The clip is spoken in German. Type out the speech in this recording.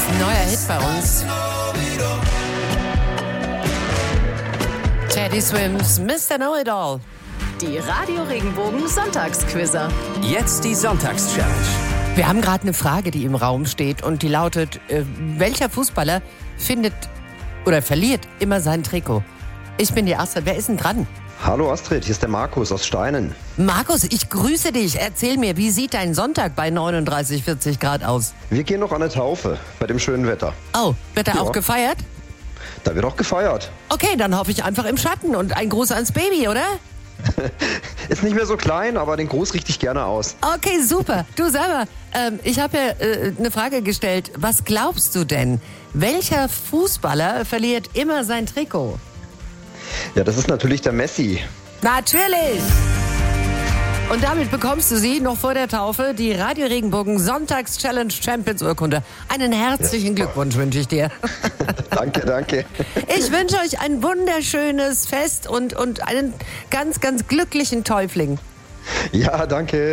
ist ein neuer Hit bei uns. Teddy Swims, Mr. Know-It-All. Die Radio Regenbogen Sonntagsquizzer. Jetzt die Sonntagschallenge. Wir haben gerade eine Frage, die im Raum steht und die lautet, welcher Fußballer findet oder verliert immer sein Trikot? Ich bin die Astrid, wer ist denn dran? Hallo Astrid, hier ist der Markus aus Steinen. Markus, ich grüße dich. Erzähl mir, wie sieht dein Sonntag bei 39, 40 Grad aus? Wir gehen noch an eine Taufe bei dem schönen Wetter. Oh, wird da Ja. auch gefeiert? Da wird auch gefeiert. Okay, dann hoffe ich einfach im Schatten und ein Gruß ans Baby, oder? Ist nicht mehr so klein, aber den Gruß richte ich gerne aus. Okay, super. Du sag mal, ich habe ja eine Frage gestellt. Was glaubst du denn? Welcher Fußballer verliert immer sein Trikot? Ja, das ist natürlich der Messi. Natürlich! Und damit bekommst du sie noch vor der Taufe, die Radio Regenbogen Sonntags-Challenge Champions Urkunde. Einen herzlichen Glückwunsch wünsche ich dir. Danke. Ich wünsche euch ein wunderschönes Fest und einen ganz, ganz glücklichen Täufling. Ja, danke.